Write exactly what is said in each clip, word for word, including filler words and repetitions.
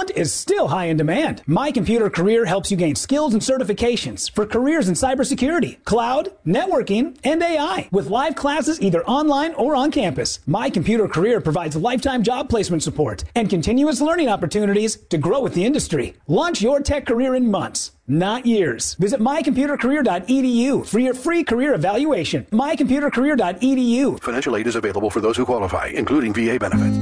talent is still high in demand. My Computer Career helps you gain skills and certifications for careers in cybersecurity, cloud, networking, and A I. With live classes either online or on campus, My Computer Career provides lifetime job placement support and continuous learning opportunities to grow with the industry. Launch your tech career in months, not years. Visit my computer career dot e d u for your free career evaluation. my computer career dot e d u. Financial aid is available for those who qualify, including V A benefits.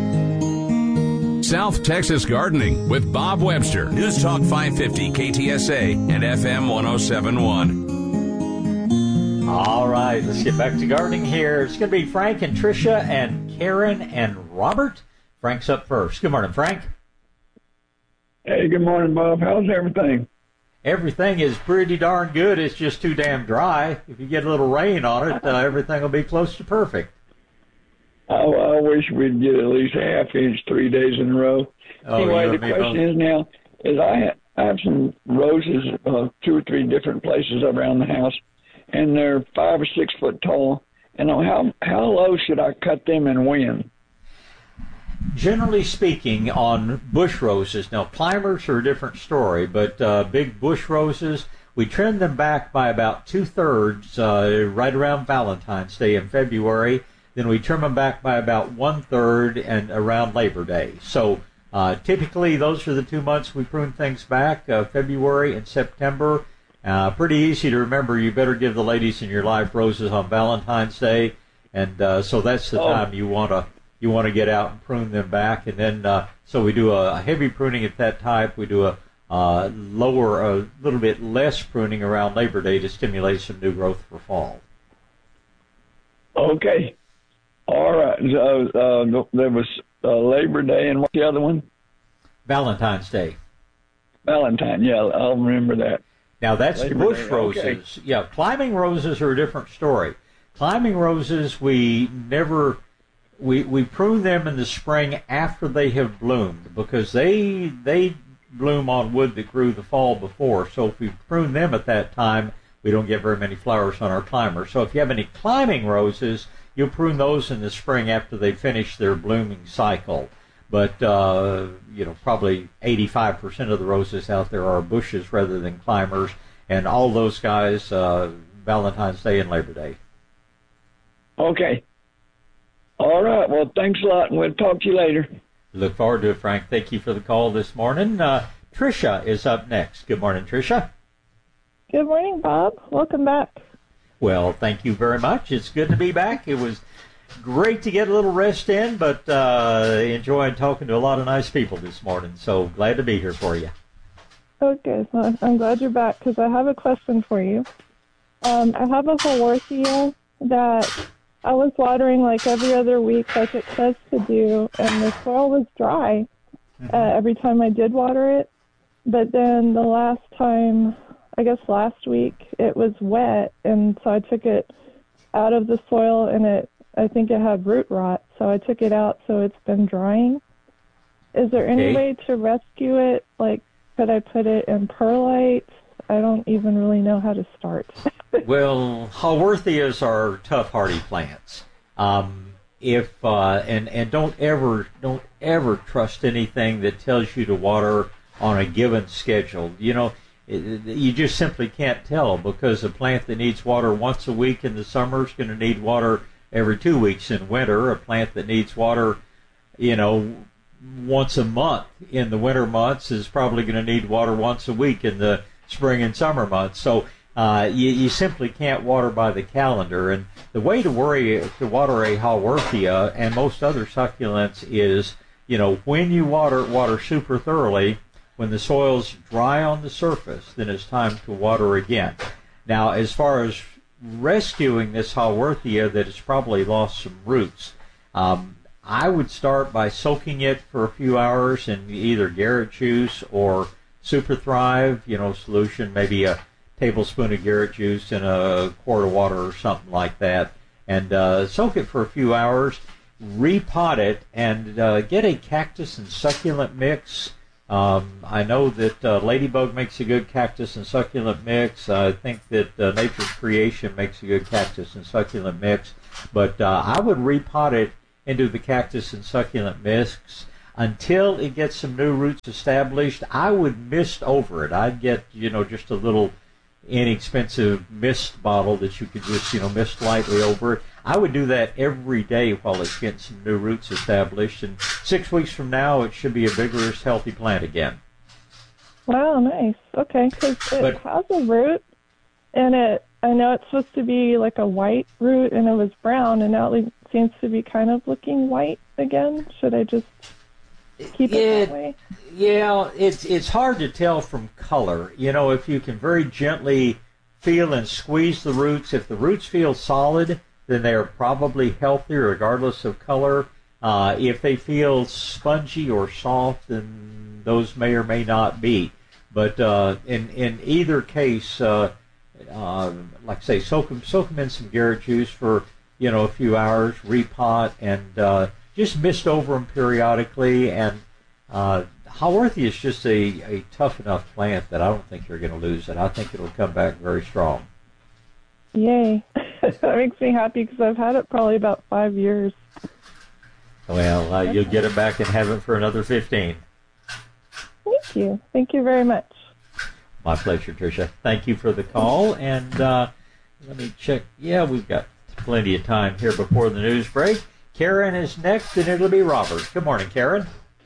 South Texas Gardening with Bob Webster. News Talk five fifty K T S A and F M one oh seven point one. All right, let's get back to gardening here. It's going to be Frank and Tricia and Karen and Robert. Frank's up first. Good morning, Frank. Hey, good morning, Bob. How's everything? Everything is pretty darn good. It's just too damn dry. If you get a little rain on it, uh, everything will be close to perfect. I, I wish we'd get at least a half inch three days in a row. Oh, anyway, the question is now, is I, I have some roses, uh, two or three different places around the house, and they're five or six foot tall. And how how low should I cut them and when? Generally speaking, on bush roses, now climbers are a different story, but uh, big bush roses, we trim them back by about two-thirds uh, right around Valentine's Day in February. Then we trim them back by about one-third and around Labor Day. So uh, typically those are the two months we prune things back, uh, February and September. Uh, pretty easy to remember. You better give the ladies in your life roses on Valentine's Day, and uh, so that's the oh. time you want to you want to get out and prune them back. And then uh, so we do a heavy pruning at that time. We do a uh, lower, a little bit less pruning around Labor Day to stimulate some new growth for fall. Okay. All right. So uh, there was uh, Labor Day, and what's the other one? Valentine's Day. Valentine, yeah, I'll remember that. Now, that's Labor bush Day. roses. Okay. Yeah, climbing roses are a different story. Climbing roses, we never, we we prune them in the spring after they have bloomed because they they bloom on wood that grew the fall before. So if we prune them at that time, we don't get very many flowers on our climbers. So if you have any climbing roses, you'll prune those in the spring after they finish their blooming cycle. But, uh, you know, probably eighty-five percent of the roses out there are bushes rather than climbers. And all those guys, uh, Valentine's Day and Labor Day. Okay. All right. Well, thanks a lot, and we'll talk to you later. Look forward to it, Frank. Thank you for the call this morning. Uh, Tricia is up next. Good morning, Tricia. Good morning, Bob. Welcome back. Well, thank you very much. It's good to be back. It was great to get a little rest in, but uh, enjoying talking to a lot of nice people this morning. So glad to be here for you. Okay, well, I'm glad you're back because I have a question for you. Um, I have a Haworthia that I was watering like every other week like it says to do, and the soil was dry mm-hmm. uh, every time I did water it. But then the last time, I guess last week, it was wet, and so I took it out of the soil, and it I think it had root rot, so I took it out, so it's been drying. Is there any okay. way to rescue it? Like, could I put it in perlite? I don't even really know how to start. Well, Haworthias are tough, hardy plants. Um, if uh, and and don't ever don't ever trust anything that tells you to water on a given schedule. You know, it, you just simply can't tell because a plant that needs water once a week in the summer is going to need water every two weeks in winter. A plant that needs water, you know, once a month in the winter months is probably going to need water once a week in the spring and summer months. So uh, you, you simply can't water by the calendar. And the way to worry to water a Haworthia and most other succulents is, you know, when you water, water super thoroughly. When the soil's dry on the surface, then it's time to water again. Now, as far as rescuing this Haworthia that has probably lost some roots, um, I would start by soaking it for a few hours in either Garrett juice or Super Thrive, you know, solution, maybe a tablespoon of Garrett juice in a quart of water or something like that, and uh, soak it for a few hours, repot it, and uh, get a cactus and succulent mix. Um, I know that uh, Ladybug makes a good cactus and succulent mix. I think that uh, Nature's Creation makes a good cactus and succulent mix. But uh, I would repot it into the cactus and succulent mix. until it gets some new roots established, I would mist over it. I'd get, you know, just a little inexpensive mist bottle that you could just, you know, mist lightly over it. I would do that every day while it's getting some new roots established. And six weeks from now, it should be a vigorous, healthy plant again. Wow, nice. Okay, because it But- has a root, and it, I know it's supposed to be like a white root, and it was brown, and now it seems to be kind of looking white again. Should I just keep it Yeah, that way? Yeah, it's it's hard to tell from color. You know, if you can very gently feel and squeeze the roots, if the roots feel solid, then they are probably healthy regardless of color. Uh, if they feel spongy or soft, then those may or may not be. But uh, in in either case, uh, uh, like I say, soak them soak them in some Garrett juice for you know a few hours, repot, and uh, just mist over them periodically. And uh, Haworthia is just a, a tough enough plant that I don't think you're going to lose it. I think it'll come back very strong. Yay. That makes me happy because I've had it probably about five years. Well, uh, you'll get it back and have it for another fifteen. Thank you. Thank you very much. My pleasure, Tricia. Thank you for the call. And uh, let me check. Yeah, we've got plenty of time here before the news break. Karen is next, and it'll be Robert. Good morning, Karen.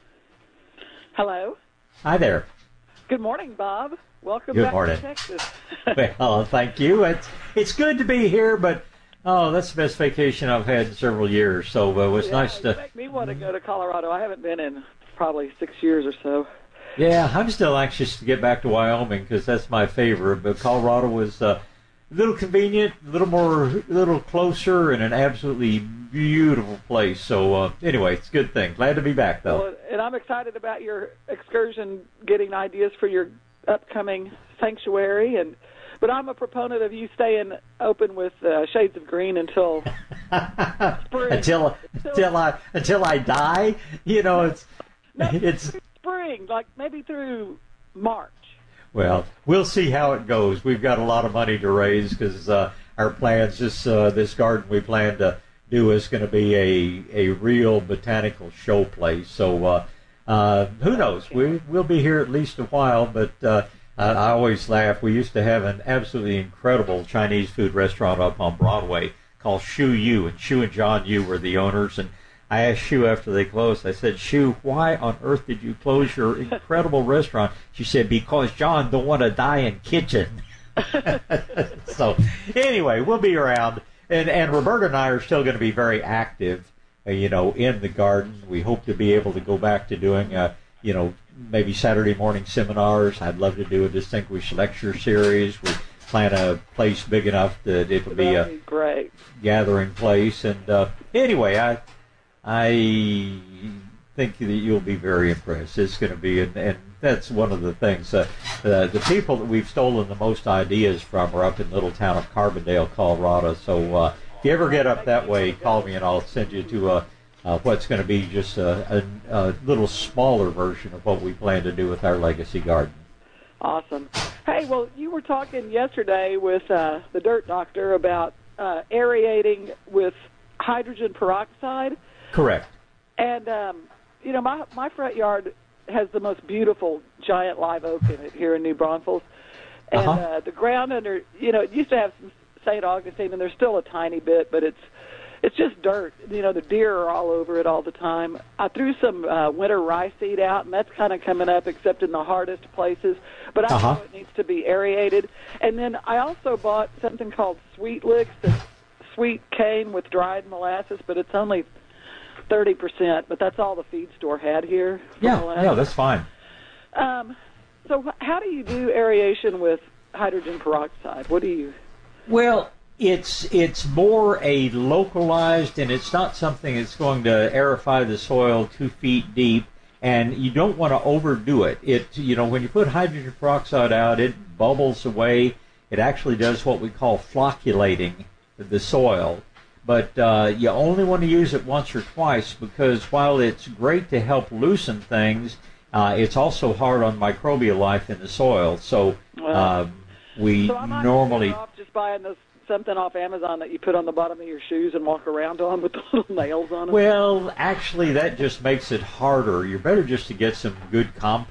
Hello. Hi there. Good morning, Bob. Welcome Good back morning. to Texas. Well, thank you. It's it's good to be here, but oh, that's the best vacation I've had in several years. So uh, it was yeah, nice you to. make me want to go to Colorado. I haven't been in probably six years or so. Yeah, I'm still anxious to get back to Wyoming because that's my favorite. But Colorado was uh, a little convenient, a little more, a little closer, and an absolutely beautiful place. So uh, anyway, it's a good thing. Glad to be back, though. Well, and I'm excited about your excursion, getting ideas for your upcoming sanctuary. And but I'm a proponent of you staying open with uh, Shades of Green until spring. until until I until I die, you know, it's No, it's. spring, like maybe through March. Well, we'll see how it goes. We've got a lot of money to raise because uh, our plans, this uh, this garden we plan to do is going to be a a real botanical show place. So uh, uh, who knows? We we'll be here at least a while. But uh, I, I always laugh. We used to have an absolutely incredible Chinese food restaurant up on Broadway called Shu Yu, and Shu and John Yu were the owners. And I asked Shu after they closed, I said, Shu, why on earth did you close your incredible restaurant? She said, because John don't want to die in kitchen. So anyway, we'll be around. And, and Roberta and I are still going to be very active, uh, you know, in the garden. We hope to be able to go back to doing, uh, you know, maybe Saturday morning seminars. I'd love to do a distinguished lecture series. We plan a place big enough that it will be a That'd be great. gathering place. And uh, anyway, I... I think that you'll be very impressed. It's going to be, and, and that's one of the things. Uh, uh, the people that we've stolen the most ideas from are up in little town of Carbondale, Colorado. So uh, if you ever get up that way, call me and I'll send you to uh, uh, what's going to be just a, a, a little smaller version of what we plan to do with our legacy garden. Awesome. Hey, well, you were talking yesterday with uh, the dirt doctor about uh, aerating with hydrogen peroxide. Correct. And, um, you know, my my front yard has the most beautiful giant live oak in it here in New Braunfels. And Uh-huh. uh, the ground under, you know, it used to have some Saint Augustine, and there's still a tiny bit, but it's it's just dirt. You know, the deer are all over it all the time. I threw some uh, winter rye seed out, and that's kind of coming up, except in the hardest places. But I Uh-huh. know it needs to be aerated. And then I also bought something called Sweet Licks, that's sweet cane with dried molasses, but it's only thirty percent, but that's all the feed store had here. Yeah, molasses. yeah, that's fine. Um, so wh- how do you do aeration with hydrogen peroxide? What do you... Well, it's it's more a localized, and it's not something that's going to aerify the soil two feet deep, and you don't want to overdo it. It you know when you put hydrogen peroxide out, it bubbles away. It actually does what we call flocculating the soil, but uh, you only want to use it once or twice because while it's great to help loosen things, uh, it's also hard on microbial life in the soil. So Well, um, we so I might be normally. better off just buying those something off Amazon that you put on the bottom of your shoes and walk around on with the little nails on them? Well, actually, that just makes it harder. You're better just to get some good compost.